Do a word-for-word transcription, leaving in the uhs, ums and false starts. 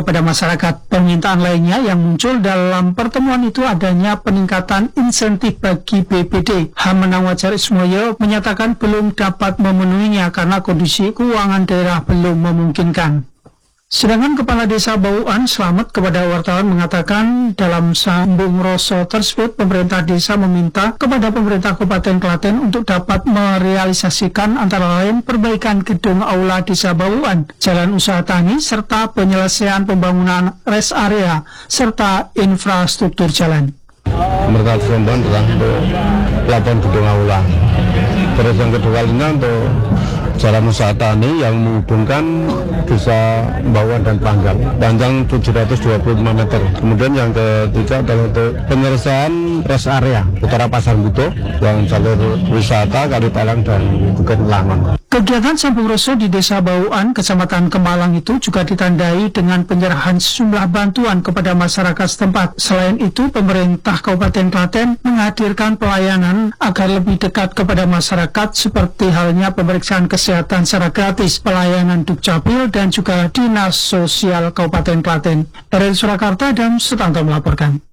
kepada masyarakat. Permintaan lainnya yang muncul dalam pertemuan itu adanya peningkatan insentif bagi B P D. Hamenang Wajar Ismoyo menyatakan belum dapat memenuhinya karena kondisi keuangan daerah belum memungkinkan. Sedangkan Kepala Desa Bauan Slamet kepada wartawan mengatakan dalam sambung rosok tersebut pemerintah desa meminta kepada pemerintah Kabupaten Klaten untuk dapat merealisasikan antara lain perbaikan gedung aula Desa Bauan, jalan usaha tani, serta penyelesaian pembangunan rest area, serta infrastruktur jalan. Pemerintah Jombang telah untuk pelabuhan gedung aula. Terus yang kedua ini untuk jalan usaha tani yang menghubungkan Desa Bauan dan Panggal, panjang tujuh ratus dua puluh lima meter. Kemudian yang ketiga adalah untuk penyelesaian rest area Utara Pasar Butuh yang jalur wisata Kalipalang dan Bukit Langon. Kegiatan sambung roso di Desa Bauan, Kecamatan Kemalang itu juga ditandai dengan penyerahan sejumlah bantuan kepada masyarakat setempat. Selain itu, pemerintah Kabupaten Klaten menghadirkan pelayanan agar lebih dekat kepada masyarakat seperti halnya pemeriksaan kesehatan secara gratis, pelayanan Dukcapil, dan juga Dinas Sosial Kabupaten Klaten. Dari Surakarta, Adam Sutanto melaporkan.